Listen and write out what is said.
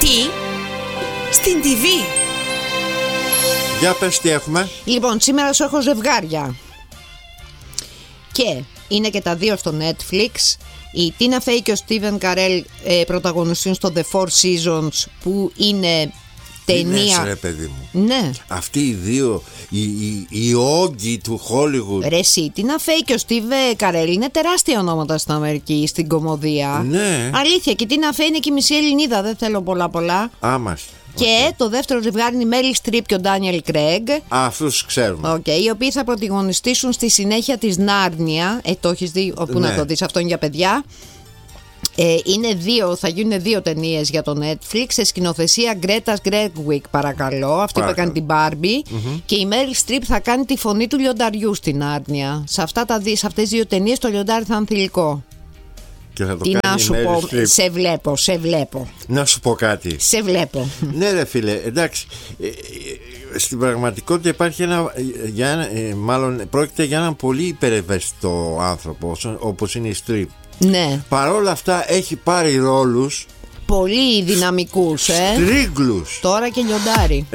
Τι? Στην TV. Για πες τι έχουμε. Λοιπόν, σήμερα σου έχω ζευγάρια. Και είναι και τα δύο στο Netflix. Η Τίνα Φέι και ο Στίβεν Καρέλ πρωταγωνιστούν στο The Four Seasons, που είναι ταινία. Ρε παιδί μου. Ναι. Αυτοί οι δύο, οι όγκοι του Hollywood. Ρε εσύ, η Τίνα Φέι και ο Στίβεν Καρέλ είναι τεράστια ονόματα στην Αμερική, στην κωμωδία. Ναι. Αλήθεια, και η Τίνα Φέι είναι και η μισή Ελληνίδα, δεν θέλω πολλά. Άμας. Και το δεύτερο ζευγάρι είναι η Μέριλ Στριπ και ο Ντάνιελ Κρέγκ. Αυτούς ξέρουμε. Οι οποίοι θα πρωταγωνιστήσουν στη συνέχεια της Νάρνια. Το έχεις δει, όπου Ναι. να το δεις, αυτό είναι για παιδιά. Θα γίνουν δύο ταινίες για το Netflix, σε σκηνοθεσία Γκρέτας Γκρέγκουικ, παρακαλώ. Αυτή που έκανε την Barbie. Και η Μέριλ Στριπ θα κάνει τη φωνή του λιονταριού στην Νάρνια. Σε αυτές τις δύο ταινίες το λιοντάρι θα είναι θηλυκό. Και θα το Τι κάνει να σου η Meryl πω, Streep. σε βλέπω. Να σου πω κάτι. Σε βλέπω. Ναι ρε φίλε, εντάξει. Στην πραγματικότητα υπάρχει μάλλον πρόκειται για έναν πολύ υπερευαίσθητο άνθρωπο, όπως είναι η Στριπ. Ναι. Παρόλα αυτά έχει πάρει ρόλους Πολύ δυναμικούς, τρίγκλους. Τώρα και λιοντάρι.